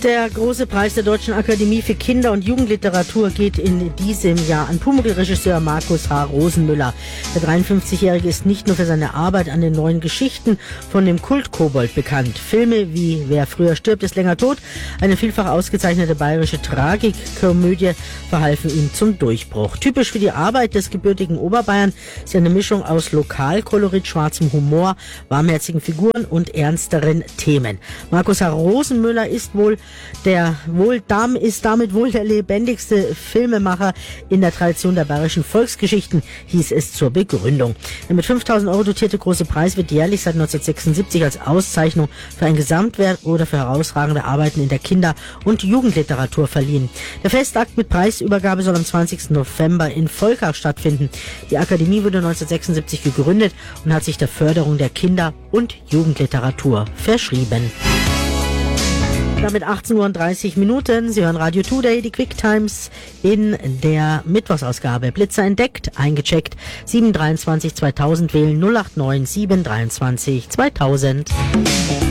Der große Preis der Deutschen Akademie für Kinder- und Jugendliteratur geht in diesem Jahr an Pumuckl-Regisseur Markus H. Rosenmüller. Der 53-Jährige ist nicht nur für seine Arbeit an den neuen Geschichten von dem Kult-Kobold bekannt. Filme wie Wer früher stirbt, ist länger tot, eine vielfach ausgezeichnete bayerische Tragikkomödie, verhalfen ihm zum Durchbruch. Typisch für die Arbeit des gebürtigen Oberbayern ist eine Mischung aus Lokalkolorit, schwarzem Humor, warmherzigen Figuren und ernsteren Themen. Markus H. Rosenmüller ist damit wohl der lebendigste Filmemacher in der Tradition der bayerischen Volksgeschichten, hieß es zur Begründung. Der mit 5.000 Euro dotierte große Preis wird jährlich seit 1976 als Auszeichnung für ein Gesamtwerk oder für herausragende Arbeiten in der Kinder- und Jugendliteratur verliehen. Der Festakt mit Preisübergabe soll am 20. November in Volkach stattfinden. Die Akademie wurde 1976 gegründet und hat sich der Förderung der Kinder- und Jugendliteratur verschrieben. Damit 18:30 Uhr. Sie hören Radio Today, die Quick Times in der Mittwochsausgabe. Blitzer entdeckt, eingecheckt, 723 2000 wählen 089 723 2000.